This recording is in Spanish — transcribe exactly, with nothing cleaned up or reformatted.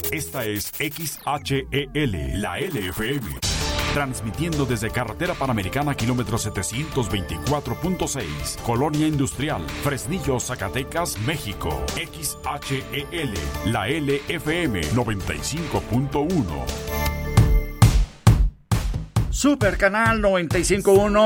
Esta es X H E L, la L F M. Transmitiendo desde Carretera Panamericana, kilómetro setecientos veinticuatro punto seis, Colonia Industrial, Fresnillo, Zacatecas, México. X H E L, la L F M noventa y cinco punto uno. Super Canal noventa y cinco punto uno